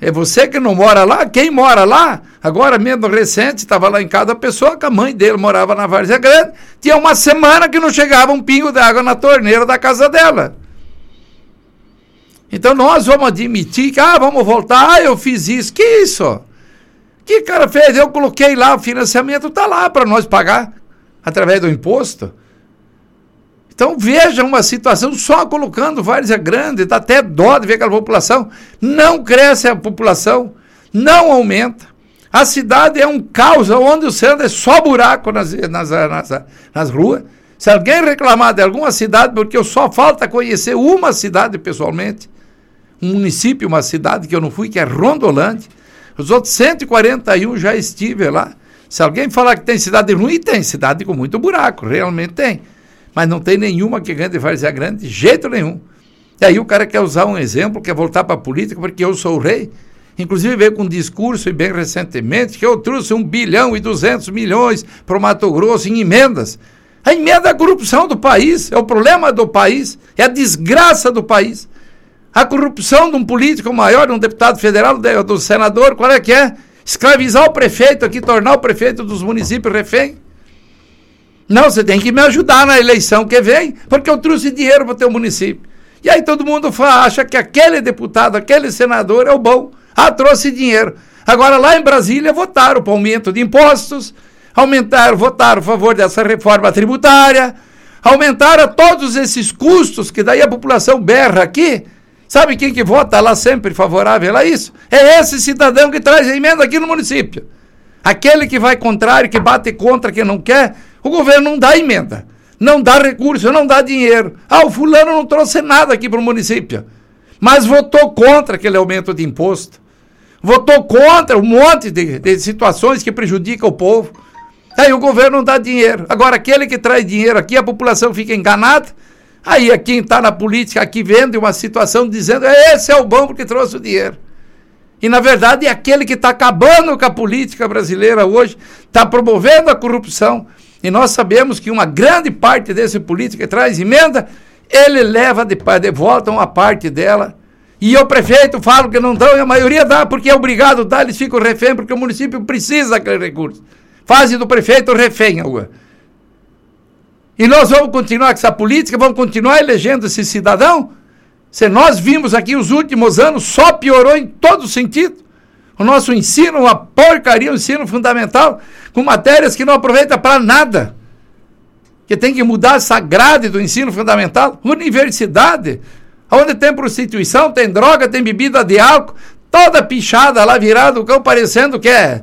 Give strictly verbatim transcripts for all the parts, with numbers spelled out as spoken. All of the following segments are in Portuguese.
É você que não mora lá? Quem mora lá? Agora mesmo recente, estava lá em casa a pessoa que a mãe dele morava na Várzea Grande, tinha uma semana que não chegava um pingo de água na torneira da casa dela. Então nós vamos admitir que, ah, vamos voltar, ah, eu fiz isso, que isso? Que cara fez? Eu coloquei lá, o financiamento está lá para nós pagar, através do imposto. Então veja uma situação só colocando Várzea Grande, dá até dó de ver aquela população, não cresce a população, não aumenta. A cidade é um caos, onde você anda é só buraco nas, nas, nas, nas ruas. Se alguém reclamar de alguma cidade, porque eu só falta conhecer uma cidade pessoalmente, um município, uma cidade que eu não fui, que é Rondolândia, os outros cento e quarenta e um já estive lá. Se alguém falar que tem cidade ruim, tem cidade com muito buraco, realmente tem. Mas não tem nenhuma que ganhe de Várzea Grande, de jeito nenhum. E aí o cara quer usar um exemplo, quer voltar para a política, porque eu sou o rei. Inclusive veio com um discurso, e bem recentemente, que eu trouxe um bilhão e duzentos milhões para o Mato Grosso em emendas. A emenda é a corrupção do país, é o problema do país, é a desgraça do país. A corrupção de um político maior, de um deputado federal, do senador, qual é que é? Escravizar o prefeito aqui, tornar o prefeito dos municípios refém. Não, você tem que me ajudar na eleição que vem, porque eu trouxe dinheiro para o teu município. E aí todo mundo fala, acha que aquele deputado, aquele senador é o bom. Ah, trouxe dinheiro. Agora lá em Brasília votaram para aumento de impostos, aumentaram, votaram a favor dessa reforma tributária, aumentaram todos esses custos, que daí a população berra aqui. Sabe quem que vota lá sempre favorável a isso? É esse cidadão que traz a emenda aqui no município. Aquele que vai contrário, que bate contra, que não quer, o governo não dá emenda, não dá recurso, não dá dinheiro. Ah, o fulano não trouxe nada aqui para o município, mas votou contra aquele aumento de imposto, votou contra um monte de, de situações que prejudicam o povo. Aí o governo não dá dinheiro. Agora, aquele que traz dinheiro aqui, a população fica enganada. Aí quem está na política aqui vende uma situação dizendo, esse é o bom porque trouxe o dinheiro. E na verdade é aquele que está acabando com a política brasileira hoje, está promovendo a corrupção. E nós sabemos que uma grande parte desse político que traz emenda, ele leva de, de volta uma parte dela. E o prefeito fala que não dão, e a maioria dá, porque é obrigado a dar, eles ficam refém, porque o município precisa daquele recurso. Fazem do prefeito refém agora. E nós vamos continuar com essa política, vamos continuar elegendo esse cidadão? Se nós vimos aqui os últimos anos, só piorou em todo sentido. O nosso ensino, uma porcaria, um ensino fundamental, com matérias que não aproveita para nada. Que tem que mudar essa grade do ensino fundamental. Universidade, onde tem prostituição, tem droga, tem bebida de álcool, toda pichada lá virada, o cão parecendo que é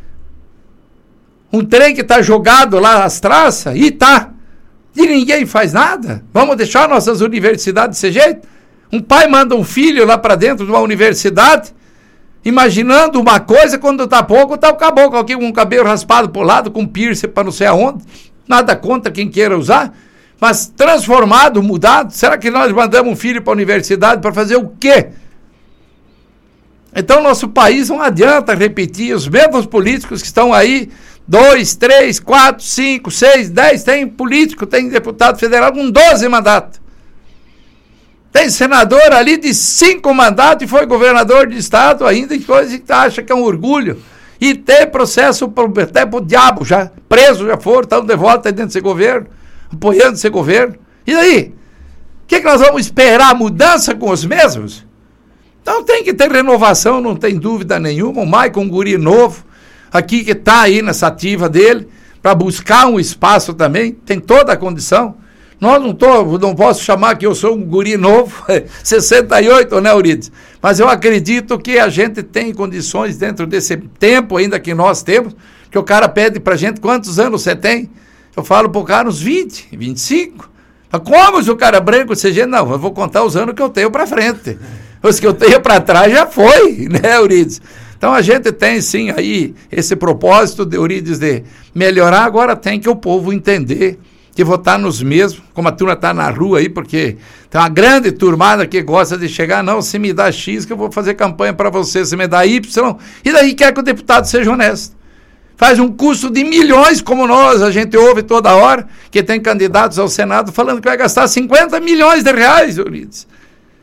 um trem que está jogado lá as traças, e tá. E ninguém faz nada. Vamos deixar nossas universidades desse jeito? Um pai manda um filho lá para dentro de uma universidade, imaginando uma coisa, quando está pouco, está o caboclo aqui com o cabelo raspado por lado, com piercing para não sei aonde. Nada contra quem queira usar, mas transformado, mudado. Será que nós mandamos um filho para a universidade para fazer o quê? Então nosso país não adianta repetir, os mesmos políticos que estão aí, dois, três, quatro, cinco, seis, dez, tem político, tem deputado federal com doze mandatos. Tem senador ali de cinco mandatos e foi governador de estado ainda, e coisa que acha que é um orgulho. E tem processo até pro diabo, já preso, já foram, estão de volta dentro desse governo, apoiando esse governo. E daí? O que, que nós vamos esperar? Mudança com os mesmos? Então tem que ter renovação, não tem dúvida nenhuma. O Maicon, um guri novo, aqui que está aí nessa ativa dele, para buscar um espaço também, tem toda a condição. Nós não, tô, não posso chamar que eu sou um guri novo, sessenta e oito, né, Eurides? Mas eu acredito que a gente tem condições dentro desse tempo ainda que nós temos, que o cara pede pra gente, quantos anos você tem? Eu falo pro cara, uns vinte, vinte e cinco. Como se o cara branco seja? Não, eu vou contar os anos que eu tenho pra frente. Os que eu tenho pra trás já foi, né, Eurides? Então a gente tem sim aí esse propósito, de Eurides, de melhorar, agora tem que o povo entender que votar nos mesmos, como a turma está na rua aí, porque tem uma grande turmada que gosta de chegar, não, se me dá X que eu vou fazer campanha para você, se me dá Y, e daí quer que o deputado seja honesto. Faz um custo de milhões, como nós, a gente ouve toda hora, que tem candidatos ao Senado falando que vai gastar cinquenta milhões de reais, Eurides.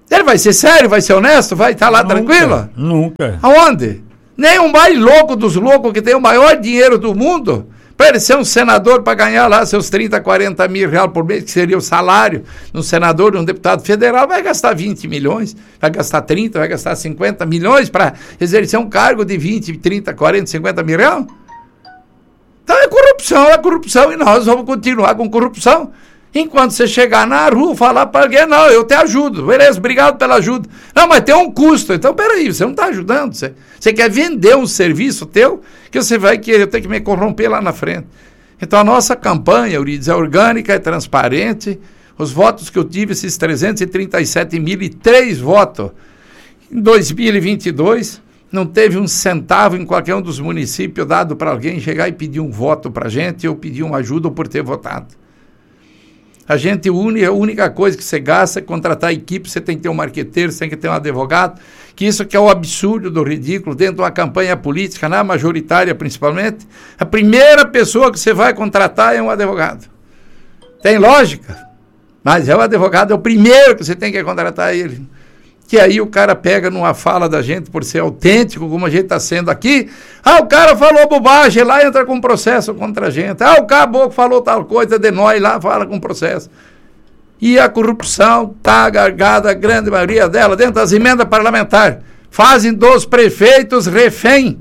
Ele vai ser sério, vai ser honesto, vai estar lá nunca, tranquilo? Nunca. Aonde? Nem o mais louco dos loucos que tem o maior dinheiro do mundo, para ele ser um senador, para ganhar lá seus trinta, quarenta mil reais por mês, que seria o salário de um senador, de um deputado federal, vai gastar vinte milhões, vai gastar trinta, vai gastar cinquenta milhões para exercer um cargo de vinte, trinta, quarenta, cinquenta mil reais? Então é corrupção, é corrupção, e nós vamos continuar com corrupção. Enquanto você chegar na rua, falar para alguém, não, eu te ajudo, beleza, obrigado pela ajuda. Não, mas tem um custo, então peraí, você não está ajudando, você, você quer vender um serviço teu, que você vai querer ter que me corromper lá na frente. Então a nossa campanha, Eurides, é orgânica, é transparente. Os votos que eu tive, esses trezentos e trinta e sete mil e três votos, em dois mil e vinte e dois, não teve um centavo em qualquer um dos municípios dado para alguém chegar e pedir um voto para a gente, ou pedir uma ajuda por ter votado. A gente une, a única coisa que você gasta é contratar a equipe, você tem que ter um marqueteiro, você tem que ter um advogado, que isso que é o absurdo do ridículo, dentro de uma campanha política, na majoritária principalmente, a primeira pessoa que você vai contratar é um advogado. Tem lógica, mas é o advogado, é o primeiro que você tem que contratar ele. Que aí o cara pega numa fala da gente por ser autêntico, como a gente está sendo aqui. Ah, o cara falou bobagem, lá entra com processo contra a gente. Ah, o caboclo falou tal coisa de nós, lá fala com processo. E a corrupção está agargada, a grande maioria dela, dentro das emendas parlamentares. Fazem dos prefeitos refém.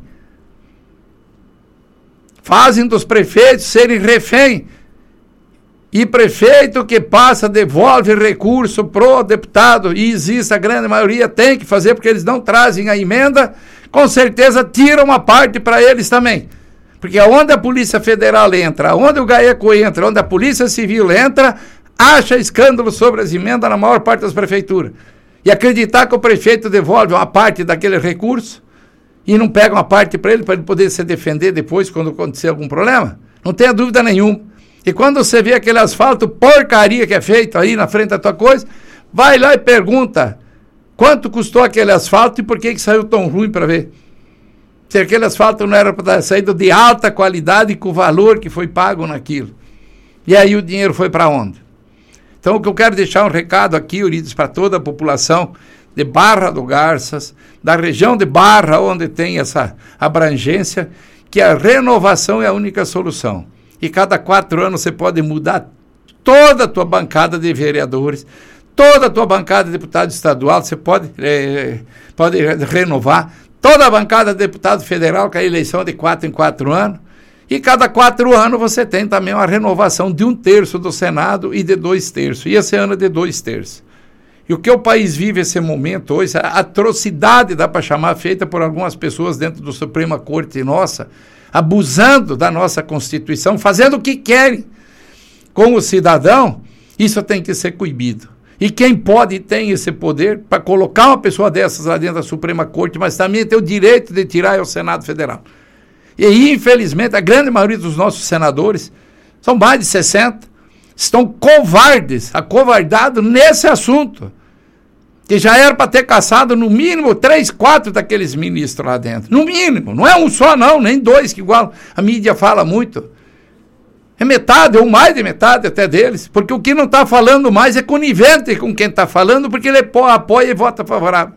Fazem dos prefeitos serem refém. E prefeito que passa, devolve recurso pro deputado, e existe, a grande maioria tem que fazer, porque eles não trazem a emenda, com certeza tiram uma parte para eles também. Porque onde a Polícia Federal entra, onde o GAECO entra, onde a Polícia Civil entra, acha escândalo sobre as emendas na maior parte das prefeituras. E acreditar que o prefeito devolve uma parte daquele recurso e não pega uma parte para ele, para ele poder se defender depois quando acontecer algum problema, não tenha dúvida nenhuma. E quando você vê aquele asfalto porcaria que é feito aí na frente da tua coisa, vai lá e pergunta quanto custou aquele asfalto e por que, que saiu tão ruim para ver. Se aquele asfalto não era para ter saído de alta qualidade com o valor que foi pago naquilo. E aí o dinheiro foi para onde? Então o que eu quero deixar um recado aqui, Eurides, para toda a população de Barra do Garças, da região de Barra, onde tem essa abrangência, que a renovação é a única solução. E cada quatro anos você pode mudar toda a tua bancada de vereadores, toda a tua bancada de deputado estadual, você pode, é, pode renovar, toda a bancada de deputado federal, com a eleição de quatro em quatro anos, e cada quatro anos você tem também uma renovação de um terço do Senado e de dois terços, e esse ano é de dois terços. E o que o país vive esse momento hoje, a atrocidade, dá para chamar, feita por algumas pessoas dentro do Suprema Corte nossa, abusando da nossa Constituição, fazendo o que querem com o cidadão, isso tem que ser coibido. E quem pode e tem esse poder para colocar uma pessoa dessas lá dentro da Suprema Corte, mas também tem o direito de tirar é o Senado Federal. E infelizmente a grande maioria dos nossos senadores, são mais de sessenta, estão covardes, acovardados nesse assunto. Que já era para ter caçado no mínimo três, quatro daqueles ministros lá dentro. No mínimo, não é um só não, nem dois, que igual a mídia fala muito. É metade, ou mais de metade até deles, porque o que não está falando mais é conivente com quem está falando, porque ele apoia e vota favorável.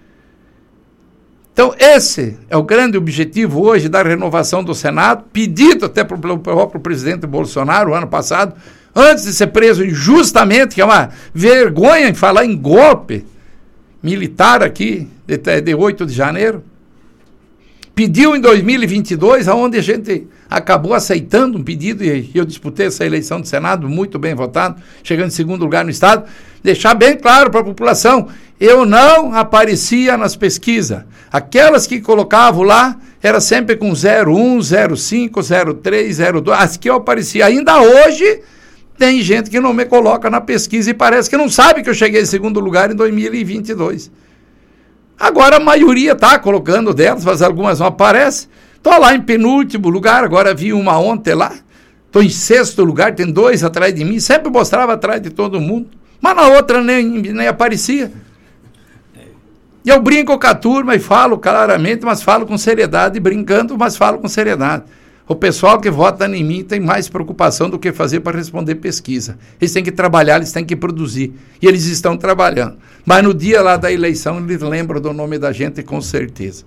Então esse é o grande objetivo hoje da renovação do Senado, pedido até pelo próprio presidente Bolsonaro, ano passado, antes de ser preso injustamente, que é uma vergonha em falar em golpe militar aqui, de, de oito de janeiro, pediu em dois mil e vinte e dois, onde a gente acabou aceitando um pedido, e eu disputei essa eleição do Senado, muito bem votado, chegando em segundo lugar no Estado, deixar bem claro para a população, eu não aparecia nas pesquisas, aquelas que colocavam lá, era sempre com zero um, zero cinco, zero três, zero dois, as que eu aparecia, ainda hoje, tem gente que não me coloca na pesquisa e parece que não sabe que eu cheguei em segundo lugar em dois mil e vinte e dois. Agora a maioria está colocando delas, mas algumas não aparecem. Estou lá em penúltimo lugar, agora vi uma ontem lá. Estou em sexto lugar, tem dois atrás de mim. Sempre mostrava atrás de todo mundo. Mas na outra nem, nem aparecia. E eu brinco com a turma e falo claramente, mas falo com seriedade, brincando, mas falo com seriedade. O pessoal que vota em mim tem mais preocupação do que fazer para responder pesquisa. Eles têm que trabalhar, eles têm que produzir. E eles estão trabalhando. Mas no dia lá da eleição, eles lembram do nome da gente com certeza.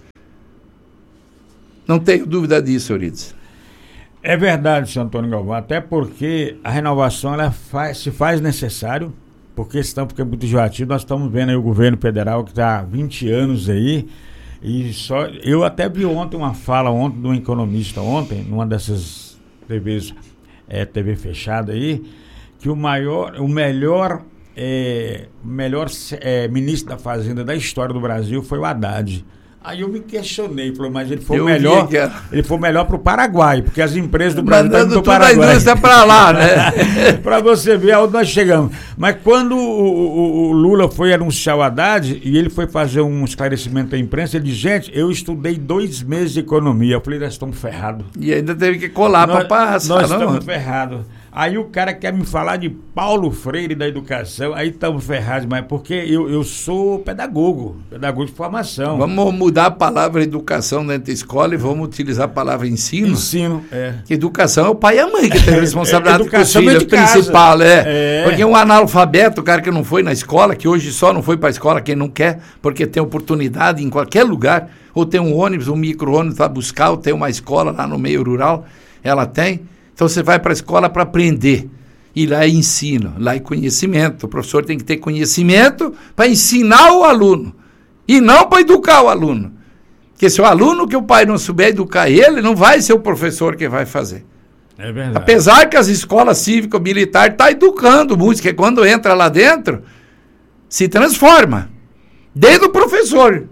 Não tenho dúvida disso, Euridice. É verdade, senhor Antônio Galvão, até porque a renovação ela faz, se faz necessário, porque estão, porque é muito enjoativo. Nós estamos vendo aí o governo federal que está há vinte anos aí, e só, eu até vi ontem uma fala ontem de um economista ontem, numa dessas T Vs, é, T V fechada aí, que o maior, o melhor, é, melhor é, ministro da Fazenda da história do Brasil foi o Haddad. Aí eu me questionei, falei, mas ele foi eu melhor, que... ele foi melhor para o Paraguai, porque as empresas do Brasil estão indo para o Paraguai. A indústria para lá, né? Para você ver aonde nós chegamos. Mas quando o, o, o Lula foi anunciar o Haddad, e ele foi fazer um esclarecimento à imprensa, ele disse, gente, eu estudei dois meses de economia. Eu falei, nós estamos ferrados. E ainda teve que colar para passar. Nós não? estamos ferrados. Aí o cara quer me falar de Paulo Freire da educação, aí estamos ferrados, mas porque eu, eu sou pedagogo, pedagogo de formação. Vamos mudar a palavra educação dentro da escola e vamos utilizar a palavra ensino? Ensino, é. Que educação é o pai e a mãe que tem a responsabilidade é, com os filhos, principal, é. é. Porque um analfabeto, o cara que não foi na escola, que hoje só não foi para a escola quem não quer, porque tem oportunidade em qualquer lugar, ou tem um ônibus, um micro-ônibus para buscar, ou tem uma escola lá no meio rural, ela tem. Então você vai para a escola para aprender, e lá é ensino, lá é conhecimento. O professor tem que ter conhecimento para ensinar o aluno, e não para educar o aluno. Porque se o aluno que o pai não souber educar ele, não vai ser o professor que vai fazer. É verdade. Apesar que as escolas cívico-militares estão educando muito, que quando entra lá dentro, se transforma, desde o professor,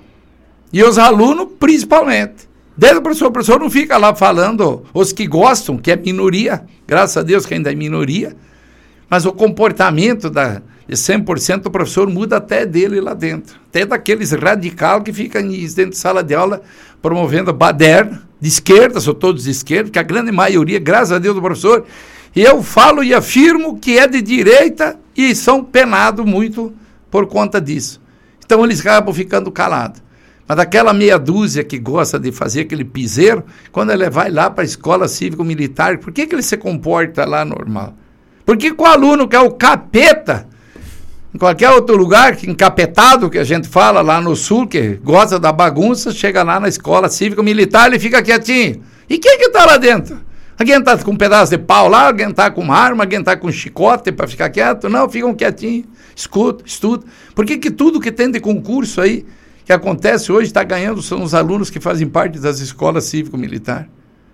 e os alunos principalmente. Desde o professor, o professor não fica lá falando, os que gostam, que é minoria, graças a Deus que ainda é minoria, mas o comportamento da, de cem por cento do professor muda até dele lá dentro. Até daqueles radical que ficam dentro de sala de aula promovendo baderna, de esquerda, são todos de esquerda, que a grande maioria, graças a Deus, do professor, e eu falo e afirmo que é de direita e são penados muito por conta disso. Então eles acabam ficando calados. Mas daquela meia dúzia que gosta de fazer aquele piseiro, quando ele vai lá para a escola cívico-militar, por que, que ele se comporta lá normal? Por que o aluno que é o capeta, em qualquer outro lugar, encapetado, que a gente fala lá no sul, que gosta da bagunça, chega lá na escola cívico-militar, ele fica quietinho. E quem que está lá dentro? Alguém está com um pedaço de pau lá, alguém está com uma arma, alguém está com um chicote para ficar quieto? Não, ficam quietinhos, escuta, estuda. Por que que tudo que tem de concurso aí, que acontece hoje, está ganhando, são os alunos que fazem parte das escolas cívico-militar.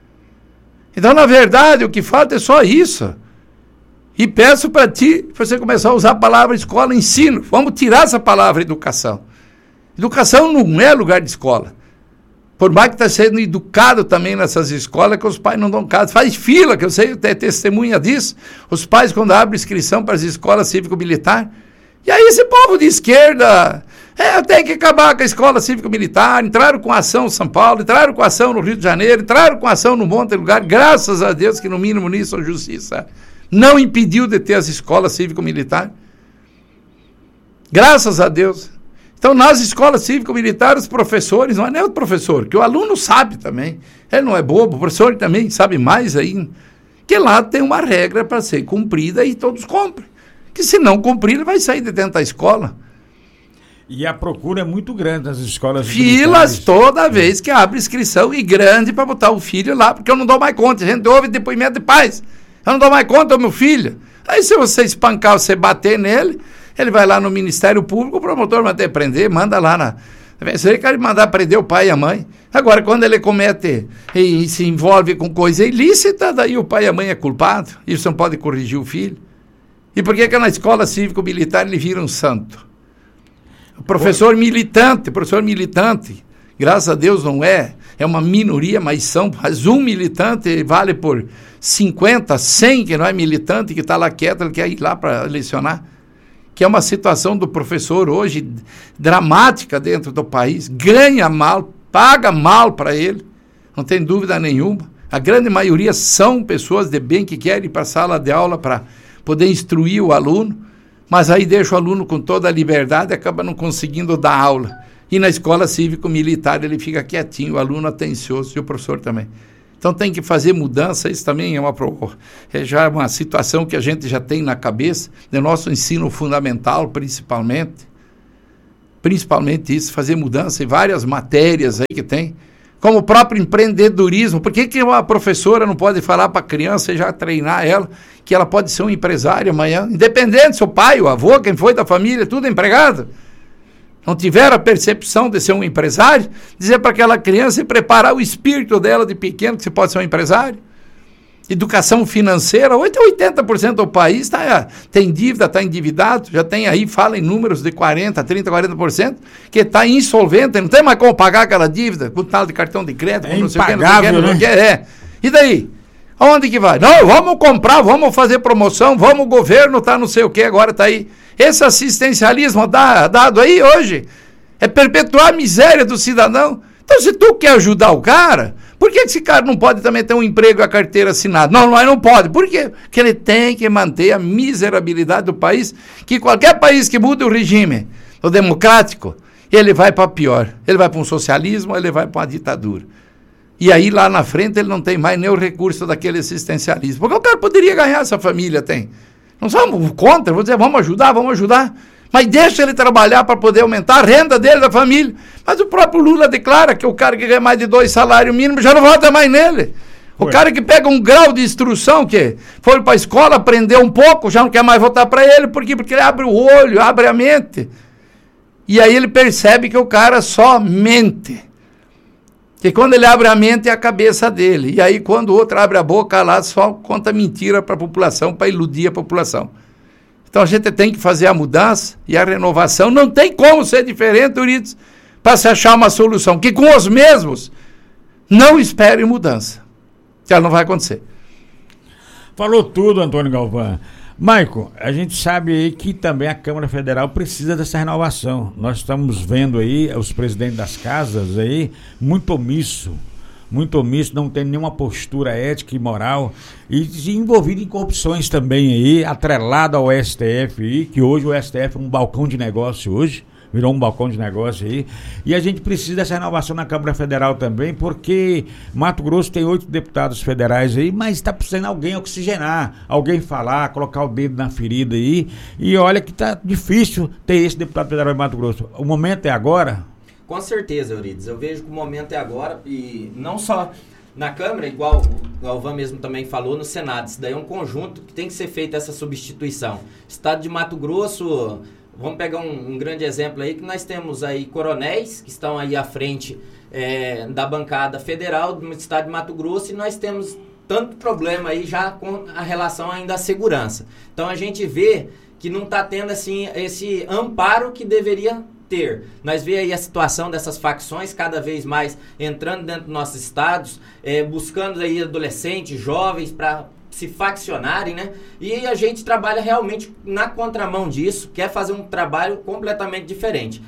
Então, na verdade, o que falta é só isso. E peço para ti, para você começar a usar a palavra escola, ensino. Vamos tirar essa palavra educação. Educação não é lugar de escola. Por mais que está sendo educado também nessas escolas, que os pais não dão casa. Faz fila, que eu sei, até testemunha disso. Os pais, quando abrem inscrição para as escolas cívico-militar, e aí esse povo de esquerda, é, tem que acabar com a escola cívico-militar, entraram com ação em São Paulo, entraram com ação no Rio de Janeiro, entraram com ação no monte de lugar, graças a Deus que no mínimo nisso a justiça não impediu de ter as escolas cívico-militar. Graças a Deus. Então, nas escolas cívico-militares, os professores, não é nem o professor, que o aluno sabe também, ele não é bobo, o professor também sabe mais ainda, que lá tem uma regra para ser cumprida e todos cumprem. Que se não cumprir, ele vai sair de dentro da escola. E a procura é muito grande nas escolas Filas militares. Toda vez que abre inscrição e grande para botar o filho lá, porque eu não dou mais conta. A gente ouve depoimento de pais. Eu não dou mais conta do meu filho. Aí se você espancar, você bater nele, ele vai lá no Ministério Público, o promotor manda prender, manda lá na... Você quer mandar prender o pai e a mãe. Agora, quando ele comete e, e se envolve com coisa ilícita, daí o pai e a mãe é culpado. E você não pode corrigir o filho. E por que que na escola cívico-militar ele vira um santo? O professor militante, professor militante, graças a Deus não é, é uma minoria, mas são, mas um militante vale por cinquenta, cem que não é militante, que está lá quieto, ele quer ir lá para lecionar. Que é uma situação do professor hoje dramática dentro do país, ganha mal, paga mal para ele, não tem dúvida nenhuma. A grande maioria são pessoas de bem que querem ir para a sala de aula para poder instruir o aluno, mas aí deixa o aluno com toda a liberdade e acaba não conseguindo dar aula. E na escola cívico-militar ele fica quietinho, o aluno atencioso e o professor também. Então tem que fazer mudança, isso também é, uma, é já uma situação que a gente já tem na cabeça, do nosso ensino fundamental, principalmente. Principalmente isso, fazer mudança em várias matérias aí que tem, como o próprio empreendedorismo. Por que que uma professora não pode falar para a criança e já treinar ela, que ela pode ser um empresário amanhã, independente, seu pai, o avô, quem foi da família, tudo empregado? Não tiveram a percepção de ser um empresário, dizer para aquela criança e preparar o espírito dela de pequeno que você pode ser um empresário. Educação financeira, oitenta por cento do país tá, tem dívida, está endividado, já tem aí, fala em números de quarenta, trinta, quarenta por cento, que está insolvente, não tem mais como pagar aquela dívida, com tal de cartão de crédito, é não sei o que, não sei o que, não sei o que, é. E daí? Aonde que vai? Não, vamos comprar, vamos fazer promoção, vamos, o governo tá não sei o que, agora está aí. Esse assistencialismo dá, dado aí hoje é perpetuar a miséria do cidadão. Então, se tu quer ajudar o cara, por que esse cara não pode também ter um emprego e a carteira assinada? Não, não, não pode. Por quê? Porque ele tem que manter a miserabilidade do país, que qualquer país que mude o regime, o democrático, ele vai para pior. Ele vai para um socialismo, ele vai para uma ditadura. E aí, lá na frente, ele não tem mais nem o recurso daquele assistencialismo. Porque o cara poderia ganhar, essa família tem. Não somos contra, vou dizer, vamos ajudar, vamos ajudar. Mas deixa ele trabalhar para poder aumentar a renda dele, da família. Mas o próprio Lula declara que o cara que ganha mais de dois salários mínimos já não vota mais nele. O Ué. cara que pega um grau de instrução, que foi para a escola, aprendeu um pouco, já não quer mais votar para ele. Por quê? Porque ele abre o olho, abre a mente. E aí ele percebe que o cara só mente. Que quando ele abre a mente é a cabeça dele. E aí quando o outro abre a boca lá, só conta mentira para a população, para iludir a população. Então a gente tem que fazer a mudança e a renovação. Não tem como ser diferente, Euridice, para se achar uma solução. Que com os mesmos não espere mudança. Que ela não vai acontecer. Falou tudo, Antônio Galvão. Maico, a gente sabe aí que também a Câmara Federal precisa dessa renovação. Nós estamos vendo aí os presidentes das casas aí muito omisso, muito omisso, não tem nenhuma postura ética e moral e envolvido em corrupções também aí, atrelado ao S T F aí, que hoje o S T F é um balcão de negócio hoje. Virou um balcão de negócio aí. E a gente precisa dessa renovação na Câmara Federal também, porque Mato Grosso tem oito deputados federais aí, mas está precisando alguém oxigenar, alguém falar, colocar o dedo na ferida aí. E olha que tá difícil ter esse deputado federal em Mato Grosso. O momento é agora? Com certeza, Euridice. Eu vejo que o momento é agora, e não só na Câmara, igual o Galvão mesmo também falou, no Senado. Isso daí é um conjunto que tem que ser feita essa substituição. Estado de Mato Grosso... Vamos pegar um, um grande exemplo aí, que nós temos aí coronéis que estão aí à frente é, da bancada federal do estado de Mato Grosso, e nós temos tanto problema aí já com a relação ainda à segurança. Então a gente vê que não está tendo assim esse amparo que deveria ter. Nós vemos aí a situação dessas facções cada vez mais entrando dentro dos nossos estados, é, buscando aí adolescentes, jovens para se faccionarem, né? E a gente trabalha realmente na contramão disso, quer fazer um trabalho completamente diferente.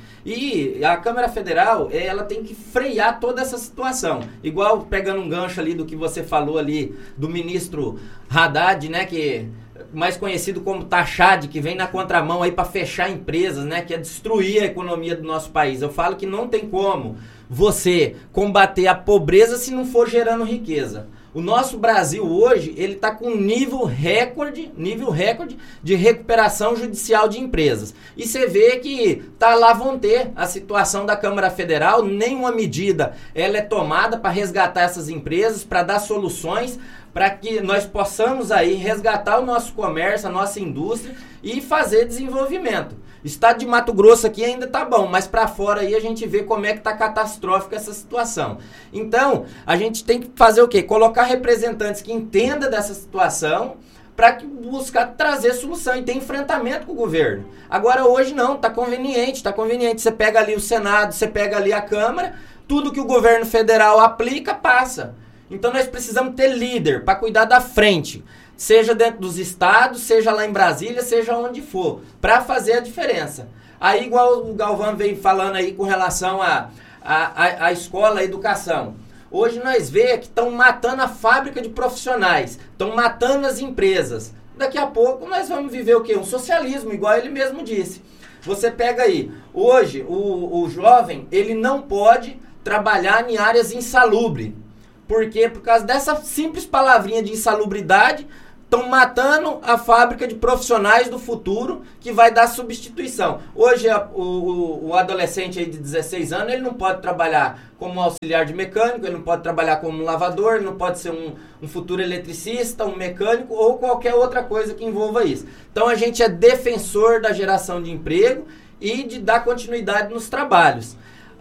E a Câmara Federal, ela tem que frear toda essa situação. Igual pegando um gancho ali do que você falou ali, do ministro Haddad, né? Que mais conhecido como Taxade, que vem na contramão aí para fechar empresas, né? Que é destruir a economia do nosso país. Eu falo que não tem como você combater a pobreza se não for gerando riqueza. O nosso Brasil hoje, ele está com nível recorde, nível recorde de recuperação judicial de empresas. E você vê que tá lá vão ter a situação da Câmara Federal, nenhuma medida ela é tomada para resgatar essas empresas, para dar soluções, para que nós possamos aí resgatar o nosso comércio, a nossa indústria e fazer desenvolvimento. O estado de Mato Grosso aqui ainda tá bom, mas para fora aí a gente vê como é que tá catastrófica essa situação. Então, a gente tem que fazer o quê? Colocar representantes que entendam dessa situação para buscar trazer solução e ter enfrentamento com o governo. Agora, hoje não, tá conveniente, tá conveniente. Você pega ali o Senado, você pega ali a Câmara, tudo que o governo federal aplica, passa. Então, nós precisamos ter líder para cuidar da frente. Seja dentro dos estados, seja lá em Brasília, seja onde for, para fazer a diferença. Aí, igual o Galvão vem falando aí com relação à a, a, a escola, a educação. Hoje nós vemos que estão matando a fábrica de profissionais, estão matando as empresas. Daqui a pouco nós vamos viver o quê? Um socialismo, igual ele mesmo disse. Você pega aí, hoje o, o jovem, ele não pode trabalhar em áreas insalubres. Por quê? Por causa dessa simples palavrinha de insalubridade, estão matando a fábrica de profissionais do futuro que vai dar substituição. Hoje a, o, o adolescente aí de dezesseis anos, ele não pode trabalhar como auxiliar de mecânico, ele não pode trabalhar como um lavador, ele não pode ser um, um futuro eletricista, um mecânico ou qualquer outra coisa que envolva isso. Então a gente é defensor da geração de emprego e de dar continuidade nos trabalhos.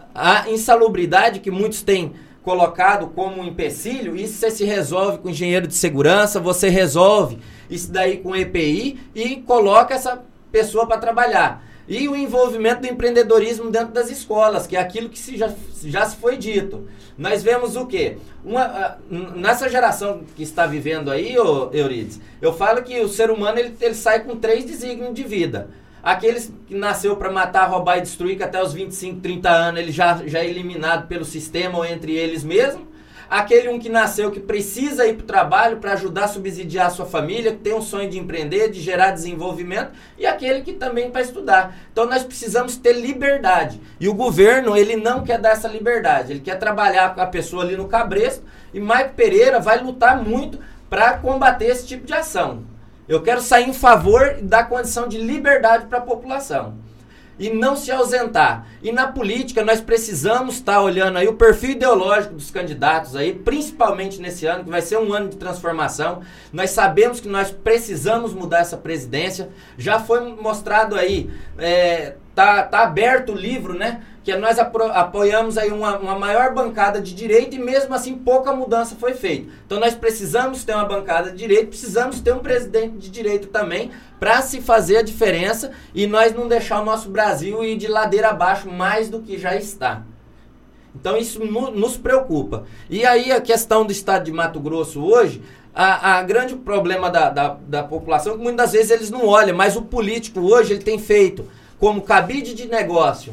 A insalubridade que muitos têm colocado como um empecilho, isso você se resolve com engenheiro de segurança, você resolve isso daí com E P I e coloca essa pessoa para trabalhar. E o envolvimento do empreendedorismo dentro das escolas, que é aquilo que se já, já se foi dito. Nós vemos o quê? Uma, nessa geração que está vivendo aí, ô, Eurides, eu falo que o ser humano ele, ele sai com três desígnios de vida. Aqueles que nasceu para matar, roubar e destruir, que até os vinte e cinco, trinta anos ele já, já é eliminado pelo sistema ou entre eles mesmos. Aquele um que nasceu que precisa ir para o trabalho para ajudar a subsidiar a sua família, que tem um sonho de empreender, de gerar desenvolvimento. E aquele que também para estudar. Então nós precisamos ter liberdade. E o governo, ele não quer dar essa liberdade. Ele quer trabalhar com a pessoa ali no cabresto. E Maico Pereira vai lutar muito para combater esse tipo de ação. Eu quero sair em favor da condição de liberdade para a população. E não se ausentar. E na política nós precisamos estar olhando aí o perfil ideológico dos candidatos aí, principalmente nesse ano, que vai ser um ano de transformação. Nós sabemos que nós precisamos mudar essa presidência. Já foi mostrado aí, é, tá, tá aberto o livro, né? Que nós apro- apoiamos aí uma, uma maior bancada de direita e mesmo assim pouca mudança foi feita. Então nós precisamos ter uma bancada de direita, precisamos ter um presidente de direita também para se fazer a diferença e nós não deixar o nosso Brasil ir de ladeira abaixo mais do que já está. Então isso no, nos preocupa. E aí a questão do estado de Mato Grosso hoje, a, a grande problema da, da, da população é que muitas vezes eles não olham, mas o político hoje ele tem feito como cabide de negócio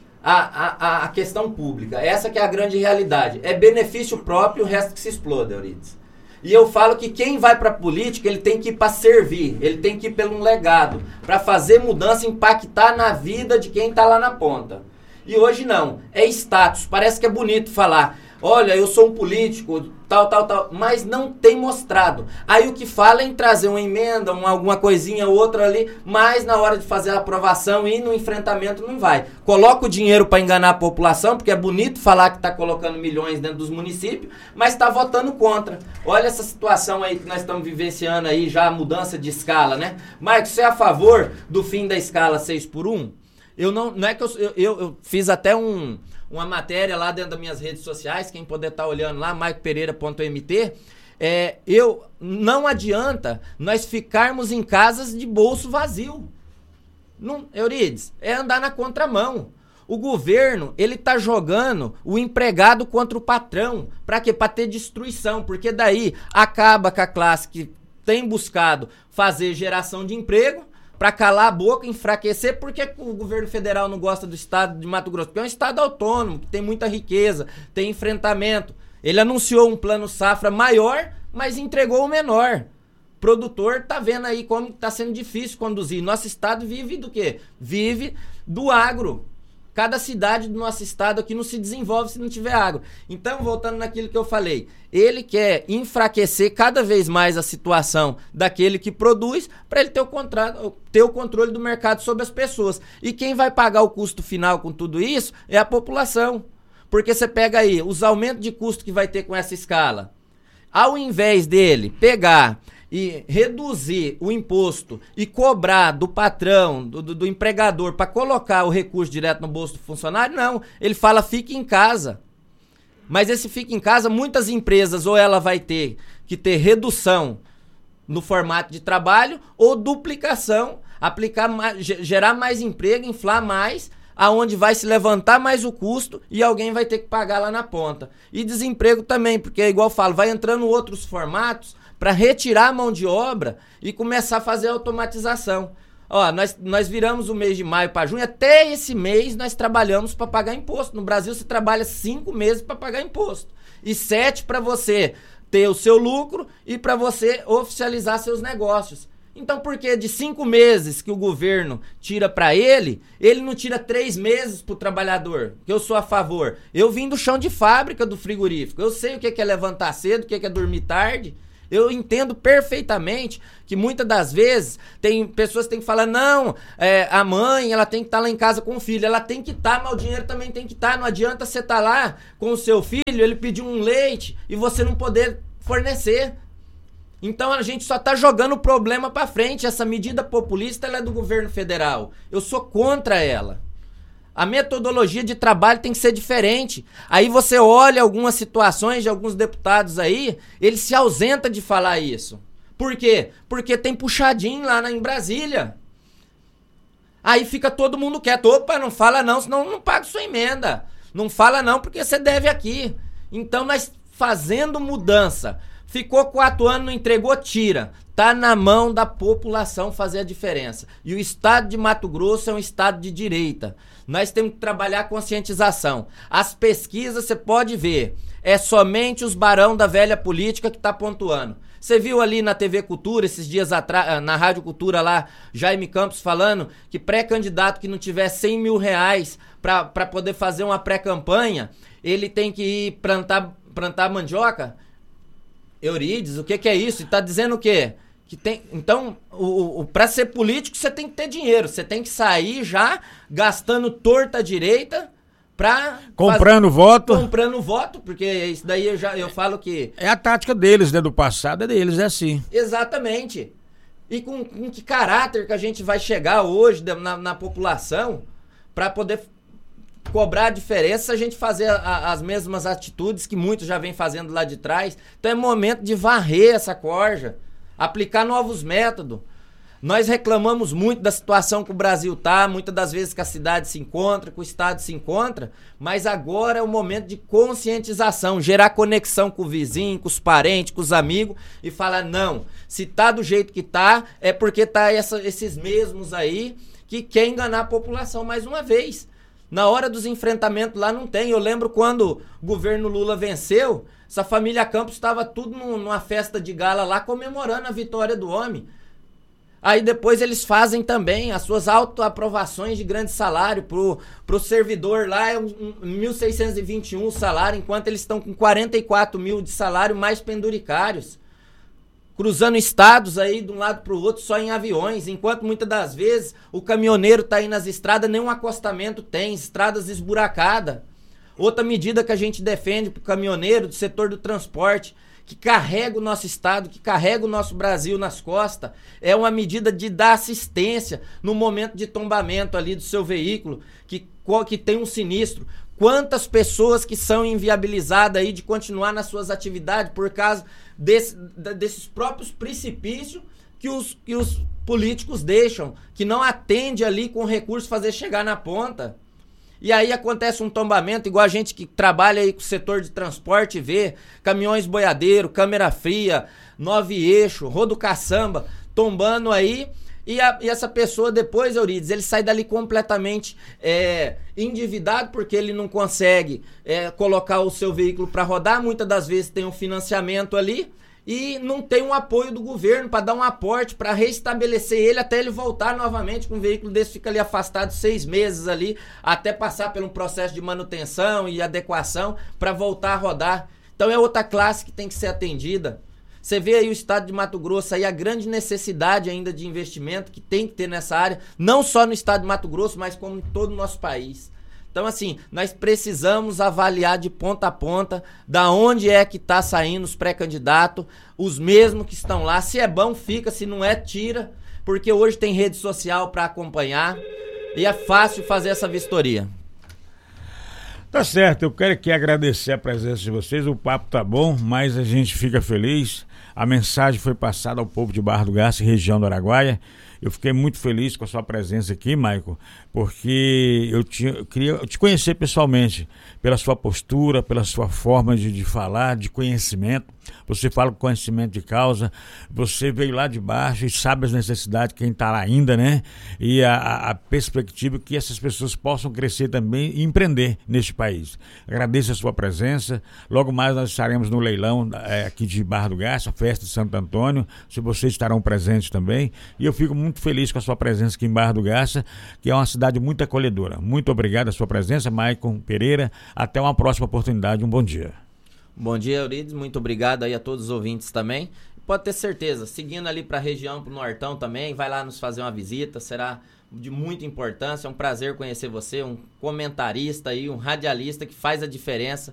A, a, a questão pública. Essa que é a grande realidade. É benefício próprio, o resto que se exploda, Eurides. E eu falo que quem vai para a política, ele tem que ir para servir, ele tem que ir pelo um legado, para fazer mudança, impactar na vida de quem está lá na ponta. E hoje não, é status, parece que é bonito falar, olha, eu sou um político, tal, tal, tal, mas não tem mostrado. Aí o que fala é em trazer uma emenda, uma, alguma coisinha, outra ali, mas na hora de fazer a aprovação e no enfrentamento não vai. Coloca o dinheiro para enganar a população, porque é bonito falar que está colocando milhões dentro dos municípios, mas está votando contra. Olha essa situação aí que nós estamos vivenciando aí, já a mudança de escala, né? Marcos, você é a favor do fim da escala seis por um? Eu não, não é que eu, eu, eu fiz até um... uma matéria lá dentro das minhas redes sociais, quem puder estar olhando lá, maico pereira ponto m t, é, eu, não adianta nós ficarmos em casas de bolso vazio. Não, Eurides, é andar na contramão. O governo, ele tá jogando o empregado contra o patrão. Para quê? Para ter destruição, porque daí acaba com a classe que tem buscado fazer geração de emprego, para calar a boca, enfraquecer. Por que o governo federal não gosta do estado de Mato Grosso? Porque é um estado autônomo, que tem muita riqueza, tem enfrentamento. Ele anunciou um plano safra maior, mas entregou o menor. O produtor tá vendo aí como está sendo difícil conduzir. Nosso estado vive do quê? Vive do agro. Cada cidade do nosso estado aqui não se desenvolve se não tiver água. Então, voltando naquilo que eu falei, ele quer enfraquecer cada vez mais a situação daquele que produz para ele ter o, contrato, ter o controle do mercado sobre as pessoas. E quem vai pagar o custo final com tudo isso é a população. Porque você pega aí os aumentos de custo que vai ter com essa escala. Ao invés dele pegar e reduzir o imposto e cobrar do patrão, do, do, do empregador, para colocar o recurso direto no bolso do funcionário, não. Ele fala, fique em casa. Mas esse fique em casa, muitas empresas, ou ela vai ter que ter redução no formato de trabalho, ou duplicação, aplicar mais, gerar mais emprego, inflar mais, aonde vai se levantar mais o custo e alguém vai ter que pagar lá na ponta. E desemprego também, porque, igual eu falo, vai entrando outros formatos para retirar a mão de obra e começar a fazer a automatização. Ó, nós, nós viramos o mês de maio para junho, até esse mês nós trabalhamos para pagar imposto. No Brasil você trabalha cinco meses para pagar imposto e sete para você ter o seu lucro e para você oficializar seus negócios. Então por que de cinco meses que o governo tira para ele, ele não tira três meses pro trabalhador? Que eu sou a favor. Eu vim do chão de fábrica do frigorífico. Eu sei o que é levantar cedo, o que é dormir tarde. Eu entendo perfeitamente que muitas das vezes tem pessoas que têm que falar, não, é, a mãe ela tem que estar lá em casa com o filho, ela tem que estar, mas o dinheiro também tem que estar. Não adianta você estar lá com o seu filho, ele pedir um leite e você não poder fornecer. Então a gente só está jogando o problema para frente. Essa medida populista ela é do governo federal. Eu sou contra ela. A metodologia de trabalho tem que ser diferente. Aí você olha algumas situações de alguns deputados aí, ele se ausenta de falar isso. Por quê? Porque tem puxadinho lá em Brasília. Aí fica todo mundo quieto. Opa, não fala não, senão não paga sua emenda. Não fala não porque você deve aqui. Então nós fazendo mudança. Ficou quatro anos, não entregou, tira. Tá na mão da população fazer a diferença. E o estado de Mato Grosso é um estado de direita. Nós temos que trabalhar a conscientização. As pesquisas, você pode ver, é somente os barão da velha política que tá pontuando. Você viu ali na T V Cultura, esses dias atrás, na Rádio Cultura lá, Jaime Campos falando que pré-candidato que não tiver cem mil reais para poder fazer uma pré-campanha, ele tem que ir plantar, plantar mandioca? Eurides, o que que é isso? E tá dizendo o quê? Que tem, então, o, o, para ser político, você tem que ter dinheiro. Você tem que sair já gastando torta à direita pra... Comprando faz... voto. Comprando voto, porque isso daí eu, já, eu falo que... É a tática deles, né? Do passado é deles, é assim. Exatamente. E com, com que caráter que a gente vai chegar hoje na, na população para poder cobrar a diferença se a gente fazer a, as mesmas atitudes que muitos já vêm fazendo lá de trás. Então é momento de varrer essa corja, aplicar novos métodos. Nós reclamamos muito da situação que o Brasil tá, muitas das vezes que a cidade se encontra, que o estado se encontra, mas agora é o momento de conscientização, gerar conexão com o vizinho, com os parentes, com os amigos e falar, não, se tá do jeito que tá, é porque tá essa, esses mesmos aí que quer enganar a população mais uma vez. Na hora dos enfrentamentos lá não tem. Eu lembro quando o governo Lula venceu, essa família Campos estava tudo numa festa de gala lá comemorando a vitória do homem. Aí depois eles fazem também as suas autoaprovações de grande salário pro, pro servidor lá, é um, mil seiscentos e vinte e um o salário, enquanto eles estão com quarenta e quatro mil de salário mais penduricários. Cruzando estados aí de um lado pro outro só em aviões, enquanto muitas das vezes o caminhoneiro tá aí nas estradas, nenhum acostamento tem, estradas esburacadas. Outra medida que a gente defende pro caminhoneiro do setor do transporte, que carrega o nosso estado, que carrega o nosso Brasil nas costas, é uma medida de dar assistência no momento de tombamento ali do seu veículo, que, que tem um sinistro. Quantas pessoas que são inviabilizadas aí de continuar nas suas atividades por causa desse, desses próprios precipícios que os, que os políticos deixam, que não atende ali com recurso fazer chegar na ponta. E aí acontece um tombamento, igual a gente que trabalha aí com o setor de transporte vê, caminhões boiadeiro, câmera fria, nove eixo, rodo caçamba, tombando aí. E, a, e essa pessoa depois, Eurides, ele sai dali completamente é, endividado porque ele não consegue é, colocar o seu veículo para rodar. Muitas das vezes tem um financiamento ali e não tem um apoio do governo para dar um aporte, para restabelecer ele até ele voltar novamente com um veículo desse, fica ali afastado seis meses ali, até passar por um processo de manutenção e adequação para voltar a rodar. Então é outra classe que tem que ser atendida. Você vê aí o estado de Mato Grosso, aí a grande necessidade ainda de investimento que tem que ter nessa área, não só no estado de Mato Grosso, mas como em todo o nosso país. Então assim, nós precisamos avaliar de ponta a ponta da onde é que está saindo os pré-candidatos, os mesmos que estão lá. Se é bom, fica, se não é, tira, porque hoje tem rede social para acompanhar e é fácil fazer essa vistoria. Tá certo, eu quero aqui agradecer a presença de vocês, o papo tá bom, mas a gente fica feliz. A mensagem foi passada ao povo de Barra do Garça, região do Araguaia, Eu fiquei muito feliz com a sua presença aqui, Maicon, porque eu, tinha, eu queria te conhecer pessoalmente, pela sua postura, pela sua forma de, de falar, de conhecimento. Você fala com conhecimento de causa, você veio lá de baixo e sabe as necessidades de quem está lá ainda, né? E a, a perspectiva que essas pessoas possam crescer também e empreender neste país. Agradeço a sua presença. Logo mais nós estaremos no leilão é, aqui de Barra do Garça, festa de Santo Antônio, se vocês estarão presentes também. E eu fico muito feliz com a sua presença aqui em Barra do Garça, que é uma cidade muito acolhedora. Muito obrigado a sua presença, Maicon Pereira. Até uma próxima oportunidade. Um bom dia. Bom dia, Eurides. Muito obrigado aí a todos os ouvintes também. Pode ter certeza, seguindo ali para a região, para o Nortão também, vai lá nos fazer uma visita, será de muita importância, é um prazer conhecer você, um comentarista aí, um radialista que faz a diferença